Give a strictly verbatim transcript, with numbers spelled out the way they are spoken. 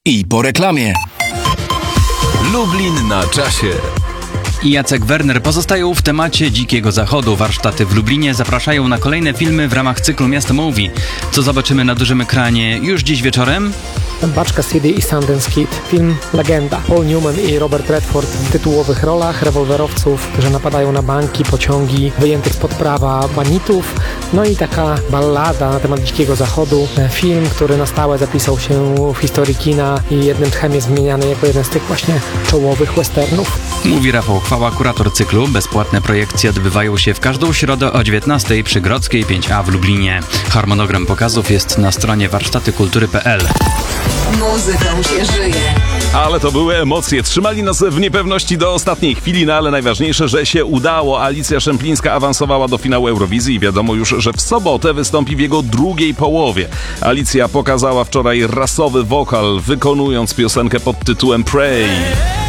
I po reklamie. Lublin na czasie. I Jacek Werner pozostają w temacie Dzikiego Zachodu. Warsztaty w Lublinie zapraszają na kolejne filmy w ramach cyklu Miasto Movie. Co zobaczymy na dużym ekranie już dziś wieczorem? Baczka City i Sundance Kid. Film legenda. Paul Newman i Robert Redford w tytułowych rolach rewolwerowców, którzy napadają na banki, pociągi, wyjętych spod prawa banitów. No i taka ballada na temat Dzikiego Zachodu. Film, który na stałe zapisał się w historii kina i jednym tchem jest wymieniany jako jeden z tych właśnie czołowych westernów. Mówi Rafał Chwała, kurator cyklu. Bezpłatne projekcje odbywają się w każdą środę o dziewiętnastej przy Grodzkiej pięć A w Lublinie. Harmonogram pokazów jest na stronie warsztaty kultury kropka p l. Muzyką się żyje. Ale to były emocje. Trzymali nas w niepewności do ostatniej chwili, no ale najważniejsze, że się udało. Alicja Szemplińska awansowała do finału Eurowizji i wiadomo już, że w sobotę wystąpi w jego drugiej połowie. Alicja pokazała wczoraj rasowy wokal, wykonując piosenkę pod tytułem Pray.